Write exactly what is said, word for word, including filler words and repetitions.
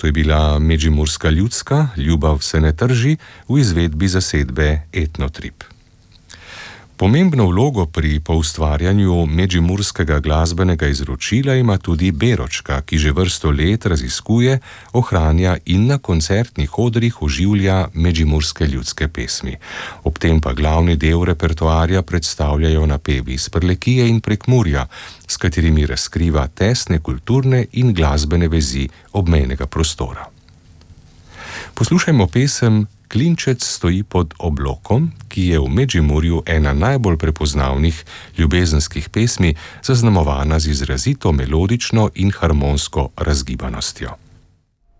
To je bila Međimurska ljudska, Ljubav se ne trži, v izvedbi zasedbe Etnotrip. Pomembno vlogo pri poustvarjanju međimurskega glasbenega izročila ima tudi Beročka, ki že vrsto let raziskuje, ohranja in na koncertnih odrih oživlja međimurske ljudske pesmi. Ob tem pa glavni del repertoarja predstavljajo napevi iz Prlekije in Prekmurja, s katerimi razkriva tesne kulturne in glasbene vezi obmejnega prostora. Poslušajmo pesem Klinčec stoji pod oblokom, ki je v Međimurju ena najbolj prepoznavnih ljubezenskih pesmi, zaznamovana z izrazito melodično in harmonsko razgibanostjo.